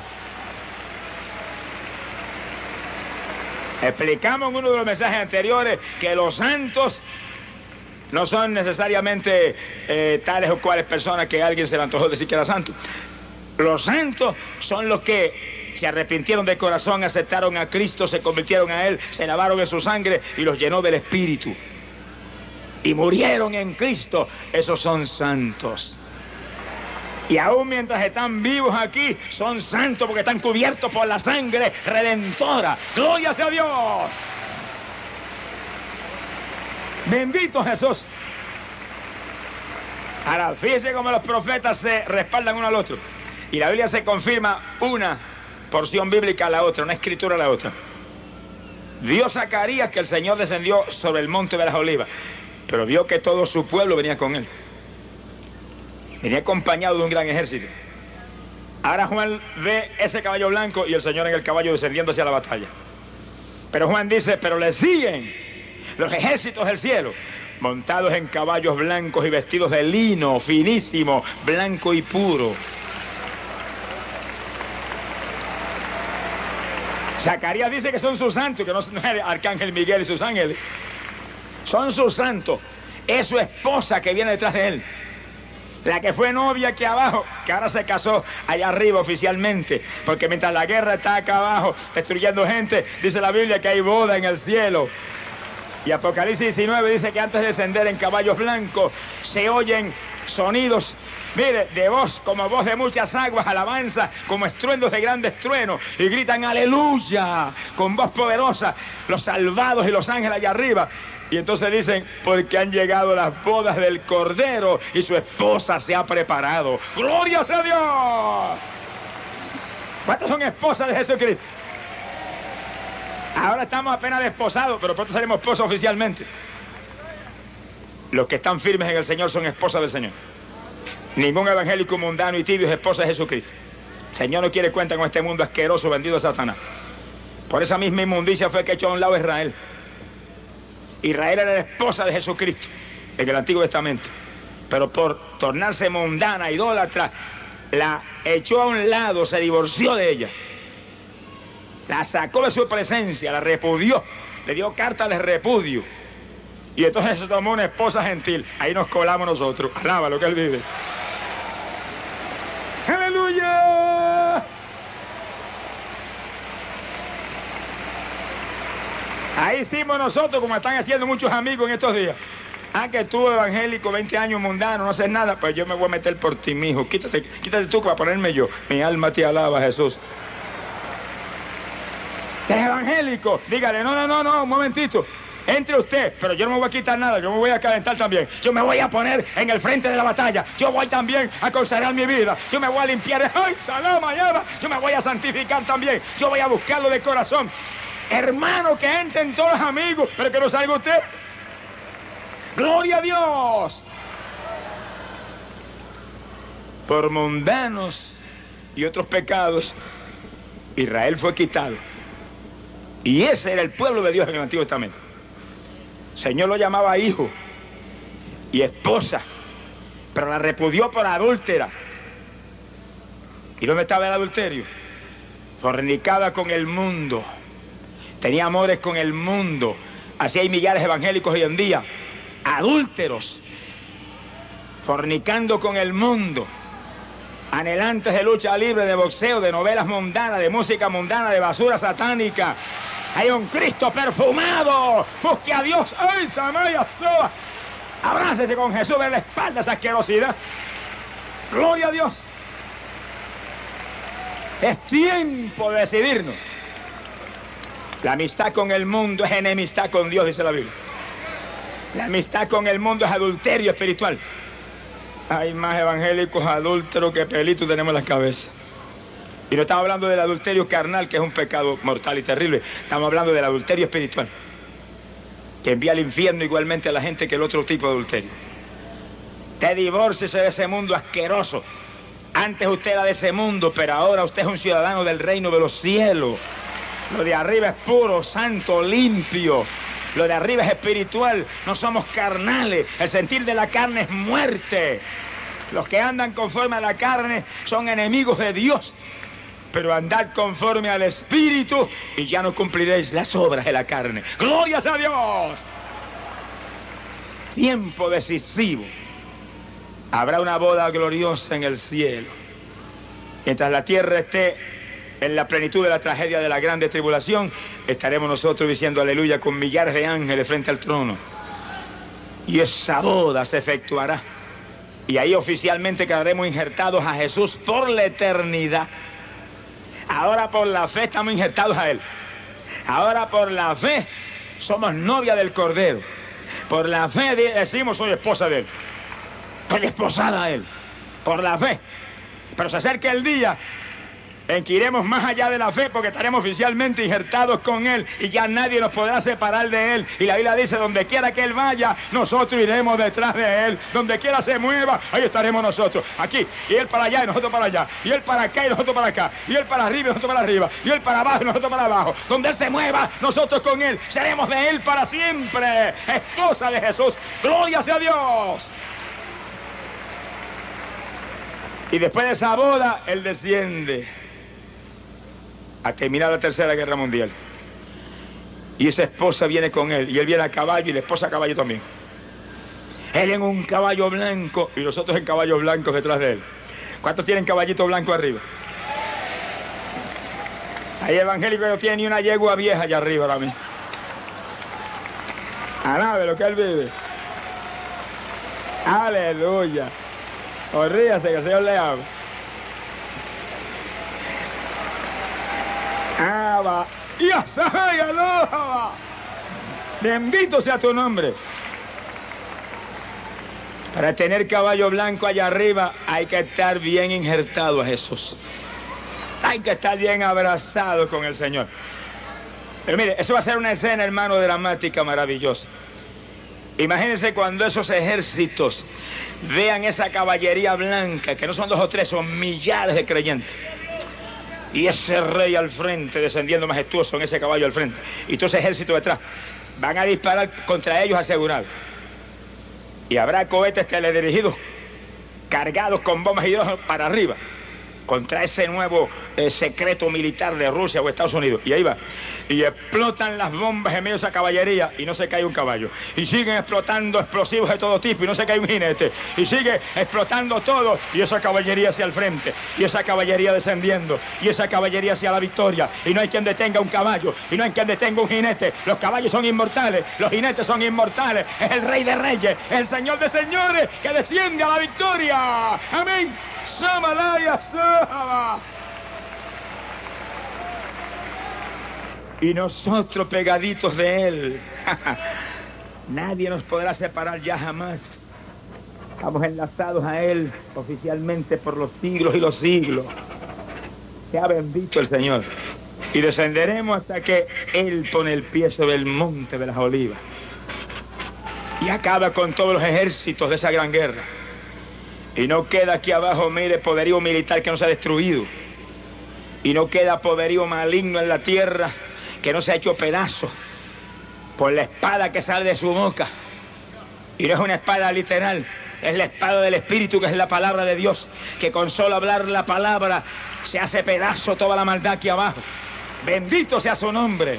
explicamos en uno de los mensajes anteriores que los santos no son necesariamente eh, tales o cuales personas que a alguien se le antojó decir que era santo. Los santos son los que se arrepintieron de corazón, aceptaron a Cristo, se convirtieron a Él, se lavaron en su sangre y los llenó del Espíritu. Y murieron en Cristo. Esos son santos. Y aún mientras están vivos aquí, son santos porque están cubiertos por la sangre redentora. ¡Gloria sea a Dios! Bendito Jesús. Ahora, fíjense cómo los profetas se respaldan uno al otro. Y la Biblia se confirma una porción bíblica a la otra, una escritura a la otra. Vio Zacarías que el Señor descendió sobre el monte de las Olivas, pero vio que todo su pueblo venía con él. Venía acompañado de un gran ejército. Ahora Juan ve ese caballo blanco y el Señor en el caballo descendiendo hacia la batalla. Pero Juan dice: pero le siguen los ejércitos del cielo, montados en caballos blancos y vestidos de lino finísimo, blanco y puro. Zacarías dice que son sus santos, que no es el arcángel Miguel y sus ángeles. Son sus santos. Es su esposa que viene detrás de él. La que fue novia aquí abajo, que ahora se casó allá arriba oficialmente. Porque mientras la guerra está acá abajo, destruyendo gente, dice la Biblia que hay boda en el cielo. Y Apocalipsis diecinueve dice que antes de descender en caballos blancos, se oyen sonidos, mire, de voz, como voz de muchas aguas, alabanza, como estruendos de grandes truenos, y gritan aleluya, con voz poderosa, los salvados y los ángeles allá arriba. Y entonces dicen: porque han llegado las bodas del Cordero y su esposa se ha preparado. ¡Gloria a Dios! ¿Cuántos son esposas de Jesucristo? Ahora estamos apenas desposados, pero pronto seremos esposos oficialmente. Los que están firmes en el Señor son esposas del Señor. Ningún evangélico mundano y tibio es esposa de Jesucristo. El Señor no quiere cuenta con este mundo asqueroso vendido a Satanás. Por esa misma inmundicia fue que echó a un lado a Israel. Israel era la esposa de Jesucristo en el Antiguo Testamento, pero por tornarse mundana, idólatra, la echó a un lado, se divorció de ella, la sacó de su presencia, la repudió, le dio carta de repudio, y entonces se tomó una esposa gentil. Ahí nos colamos nosotros. Alaba lo que él vive. ¡Aleluya! Ahí hicimos nosotros como están haciendo muchos amigos en estos días. Ah, que tú evangélico, veinte años mundano, no haces nada, pues yo me voy a meter por ti, mijo. Quítate, quítate tú para ponerme yo. Mi alma te alaba, Jesús. ¿Eres evangélico? Dígale: no, no, no, no, un momentito. entre usted, pero yo no me voy a quitar nada, yo me voy a calentar también. Yo me voy a poner en el frente de la batalla. Yo voy también a consagrar mi vida. Yo me voy a limpiar. ¡Ay, salama, llama! Yo me voy a santificar también. Yo voy a buscarlo de corazón. Hermano, que entren todos los amigos, pero que no salga usted. ¡Gloria a Dios! Por mundanos y otros pecados, Israel fue quitado. Y ese era el pueblo de Dios en el Antiguo Testamento. El Señor lo llamaba hijo y esposa, pero la repudió por adúltera. ¿Y dónde estaba el adulterio? Fornicaba con el mundo, tenía amores con el mundo. Así hay millares de evangélicos hoy en día, adúlteros, fornicando con el mundo, anhelantes de lucha libre, de boxeo, de novelas mundanas, de música mundana, de basura satánica. Hay un Cristo perfumado. Busque a Dios. ¡Ay, Samaya Soa! Abrácese con Jesús en la espalda esa asquerosidad. ¡Gloria a Dios! Es tiempo de decidirnos. La amistad con el mundo es enemistad con Dios, dice la Biblia. La amistad con el mundo es adulterio espiritual. Hay más evangélicos adúlteros que pelitos tenemos en las cabezas. Y no estamos hablando del adulterio carnal, que es un pecado mortal y terrible. Estamos hablando del adulterio espiritual, que envía al infierno igualmente a la gente que el otro tipo de adulterio. Te divórciese de ese mundo asqueroso. Antes usted era de ese mundo, pero ahora usted es un ciudadano del reino de los cielos. Lo de arriba es puro, santo, limpio. Lo de arriba es espiritual. No somos carnales. El sentir de la carne es muerte. Los que andan conforme a la carne son enemigos de Dios. Pero andad conforme al Espíritu y ya no cumpliréis las obras de la carne. ¡Glorias a Dios! Tiempo decisivo. Habrá una boda gloriosa en el cielo. Mientras la tierra esté en la plenitud de la tragedia de la grande tribulación, estaremos nosotros diciendo aleluya con millares de ángeles frente al trono. Y esa boda se efectuará. Y ahí oficialmente quedaremos injertados a Jesús por la eternidad. Ahora por la fe estamos injertados a Él. Ahora por la fe somos novia del Cordero. Por la fe decimos soy esposa de Él. Estoy desposada a Él. Por la fe. Pero se acerca el día en que iremos más allá de la fe, porque estaremos oficialmente injertados con Él y ya nadie nos podrá separar de Él. Y la Biblia dice, donde quiera que Él vaya, nosotros iremos detrás de Él. Donde quiera se mueva, ahí estaremos nosotros. Aquí, y Él para allá y nosotros para allá. Y Él para acá y nosotros para acá. Y Él para arriba y nosotros para arriba. Y Él para abajo y nosotros para abajo. Donde Él se mueva, nosotros con Él. Seremos de Él para siempre. Esposa de Jesús. ¡Gloria sea a Dios! Y después de esa boda, Él desciende a terminar la Tercera Guerra Mundial. Y esa esposa viene con él, y él viene a caballo, y la esposa a caballo también. Él en un caballo blanco, y nosotros en caballos blancos detrás de él. ¿Cuántos tienen caballito blanco arriba? Hay evangélicos que no tienen ni una yegua vieja allá arriba ahora mismo. Alabe lo que él vive. Aleluya. Sonríase, que el Señor le ama. Abba, y Abba. Bendito sea tu nombre. Para tener caballo blanco allá arriba hay que estar bien injertado a Jesús. Hay que estar bien abrazado con el Señor. Pero mire, eso va a ser una escena, hermano, dramática, maravillosa. Imagínense cuando esos ejércitos vean esa caballería blanca, que no son dos o tres, son millares de creyentes. Y ese rey al frente, descendiendo majestuoso en ese caballo al frente. Y todo ese ejército detrás. Van a disparar contra ellos asegurados. Y habrá cohetes teledirigidos, cargados con bombas de hidrógeno para arriba. Contra ese nuevo eh, secreto militar de Rusia o Estados Unidos. Y ahí va. Y explotan las bombas en medio de esa caballería y no se cae un caballo. Y siguen explotando explosivos de todo tipo y no se cae un jinete. Y sigue explotando todo y esa caballería hacia el frente. Y esa caballería descendiendo. Y esa caballería hacia la victoria. Y no hay quien detenga un caballo. Y no hay quien detenga un jinete. Los caballos son inmortales. Los jinetes son inmortales. Es el Rey de Reyes. Es el Señor de Señores que desciende a la victoria. Amén. Samalaya Saba. Y nosotros pegaditos de Él. Nadie nos podrá separar ya jamás. Estamos enlazados a Él oficialmente por los siglos y los siglos. Sea bendito el Señor. Y descenderemos hasta que Él pone el pie sobre el monte de las olivas y acaba con todos los ejércitos de esa gran guerra. Y no queda aquí abajo, mire, poderío militar que no se ha destruido. Y no queda poderío maligno en la tierra que no se ha hecho pedazos por la espada que sale de su boca. Y no es una espada literal, es la espada del Espíritu, que es la palabra de Dios, que con solo hablar la palabra se hace pedazo toda la maldad aquí abajo. Bendito sea su nombre.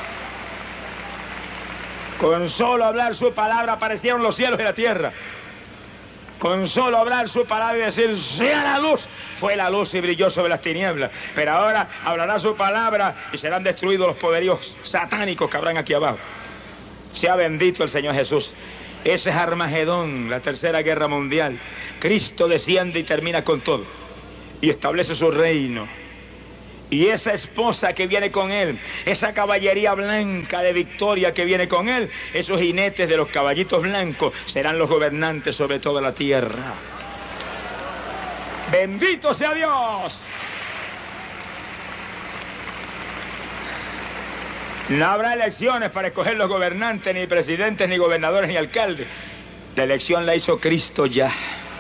Con solo hablar su palabra aparecieron los cielos y la tierra. Con solo hablar su palabra y decir, sea la luz, fue la luz y brilló sobre las tinieblas. Pero ahora hablará su palabra y serán destruidos los poderíos satánicos que habrán aquí abajo. Sea bendito el Señor Jesús. Ese es Armagedón, la tercera guerra mundial. Cristo desciende y termina con todo y establece su reino. Y esa esposa que viene con Él, esa caballería blanca de victoria que viene con Él, esos jinetes de los caballitos blancos serán los gobernantes sobre toda la tierra. ¡Bendito sea Dios! No habrá elecciones para escoger los gobernantes, ni presidentes, ni gobernadores, ni alcaldes. La elección la hizo Cristo ya.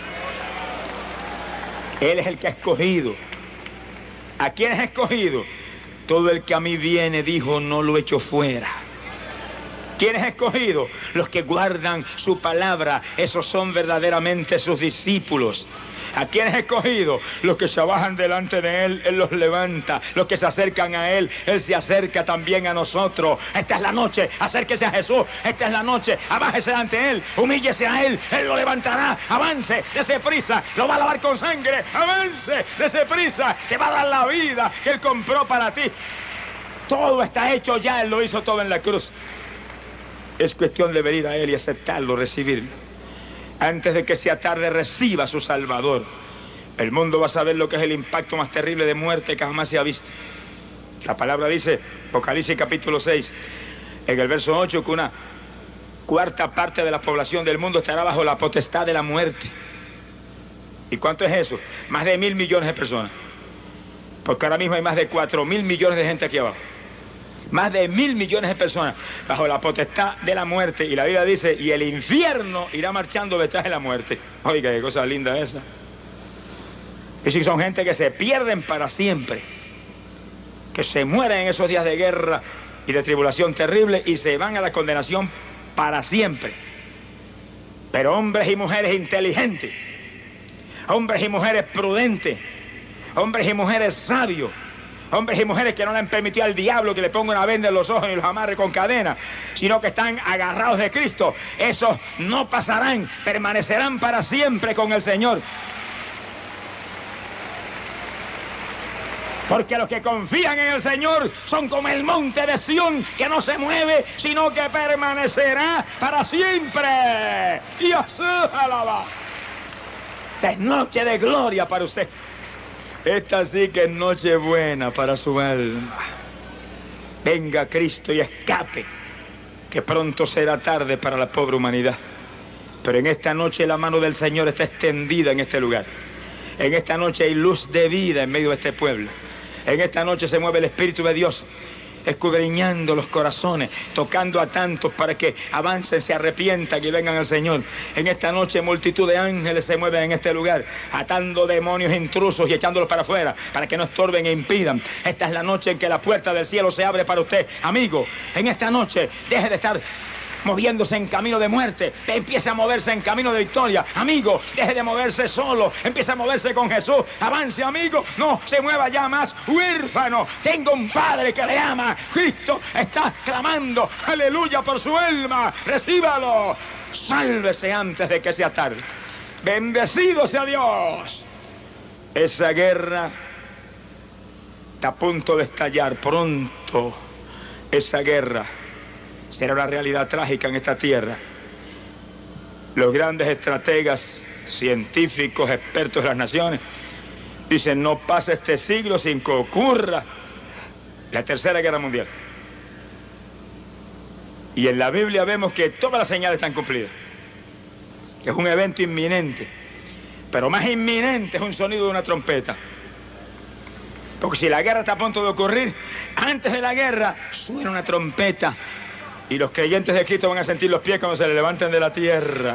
Él es el que ha escogido. ¿A quién es escogido? Todo el que a mí viene, dijo, no lo echo fuera. ¿Quién es escogido? Los que guardan su palabra. Esos son verdaderamente sus discípulos. ¿A quién es escogido? Los que se bajan delante de Él, Él los levanta. Los que se acercan a Él, Él se acerca también a nosotros. Esta es la noche, acérquese a Jesús. Esta es la noche, abájese ante Él, humíllese a Él, Él lo levantará. Avance, dese prisa, lo va a lavar con sangre. Avance, dese prisa, te va a dar la vida que Él compró para ti. Todo está hecho ya, Él lo hizo todo en la cruz. Es cuestión de venir a Él y aceptarlo, recibirlo. Antes de que sea tarde, reciba a su Salvador. El mundo va a saber lo que es el impacto más terrible de muerte que jamás se ha visto. La palabra dice, Apocalipsis capítulo seis, en el verso ocho, que una cuarta parte de la población del mundo estará bajo la potestad de la muerte. ¿Y cuánto es eso? Más de mil millones de personas. Porque ahora mismo hay más de cuatro mil millones de gente aquí abajo. Más de mil millones de personas bajo la potestad de la muerte. Y la Biblia dice, y el infierno irá marchando detrás de la muerte. Oiga, qué cosa linda esa. Y si son gente que se pierden para siempre, que se mueren en esos días de guerra y de tribulación terrible y se van a la condenación para siempre. Pero hombres y mujeres inteligentes, hombres y mujeres prudentes, hombres y mujeres sabios, hombres y mujeres que no le han permitido al diablo que le ponga una venda en los ojos y los amarre con cadenas, sino que están agarrados de Cristo. Esos no pasarán, permanecerán para siempre con el Señor. Porque los que confían en el Señor son como el monte de Sión, que no se mueve, sino que permanecerá para siempre. Y así alaba. Esta es noche de gloria para usted. Esta sí que es noche buena para su alma. Venga Cristo y escape, que pronto será tarde para la pobre humanidad. Pero en esta noche la mano del Señor está extendida en este lugar. En esta noche hay luz de vida en medio de este pueblo. En esta noche se mueve el Espíritu de Dios, escudriñando los corazones, tocando a tantos para que avancen, se arrepientan y vengan al Señor. En esta noche multitud de ángeles se mueven en este lugar, atando demonios intrusos y echándolos para afuera, para que no estorben e impidan. Esta es la noche en que la puerta del cielo se abre para usted. Amigo, en esta noche deje de estar moviéndose en camino de muerte, empiece a moverse en camino de victoria. Amigo, deje de moverse solo, empiece a moverse con Jesús. Avance, amigo, no se mueva ya más huérfano. Tengo un Padre que le ama. Cristo está clamando, aleluya, por su alma. Recíbalo. Sálvese antes de que sea tarde. Bendecido sea Dios. Esa guerra está a punto de estallar. Pronto esa guerra será una realidad trágica en esta tierra. Los grandes estrategas, científicos, expertos de las naciones, dicen, no pasa este siglo sin que ocurra la tercera guerra mundial. Y en la Biblia vemos que todas las señales están cumplidas. Que es un evento inminente. Pero más inminente es un sonido de una trompeta. Porque si la guerra está a punto de ocurrir, antes de la guerra suena una trompeta. Y los creyentes de Cristo van a sentir los pies cuando se le levanten de la tierra.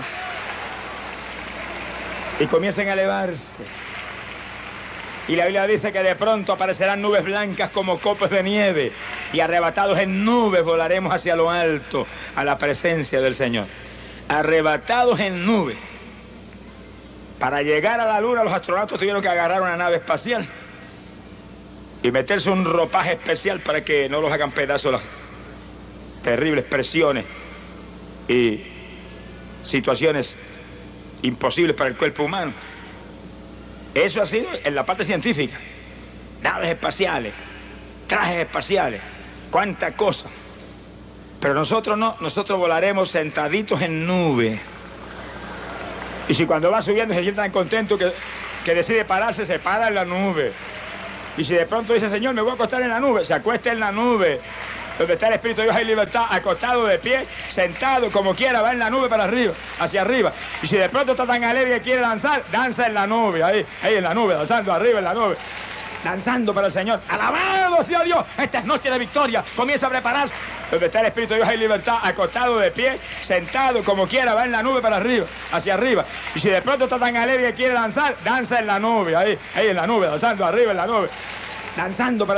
Y comiencen a elevarse. Y la Biblia dice que de pronto aparecerán nubes blancas como copos de nieve. Y arrebatados en nubes volaremos hacia lo alto, a la presencia del Señor. Arrebatados en nubes. Para llegar a la luna, los astronautas tuvieron que agarrar una nave espacial y meterse un ropaje especial para que no los hagan pedazos las terribles presiones y situaciones imposibles para el cuerpo humano. Eso ha sido en la parte científica. Naves espaciales, trajes espaciales, cuánta cosa. Pero nosotros no, nosotros volaremos sentaditos en nube. Y si cuando va subiendo se siente tan contento que, que decide pararse, se para en la nube. Y si de pronto dice, Señor, me voy a acostar en la nube, se acuesta en la nube. Donde está el Espíritu de Dios hay libertad, acostado de pie, sentado, como quiera, va en la nube para arriba, hacia arriba. Y si de pronto está tan alegre que quiere danzar, danza en la nube, ahí, ahí en la nube, danzando arriba en la nube. Danzando para el Señor. ¡Alabado sea Dios! Esta es noche de victoria. Comienza a prepararse. Donde está el Espíritu de Dios hay libertad, acostado de pie, sentado, como quiera, va en la nube para arriba, hacia arriba. Y si de pronto está tan alegre que quiere danzar, danza en la nube, ahí, ahí en la nube, danzando arriba en la nube. Danzando para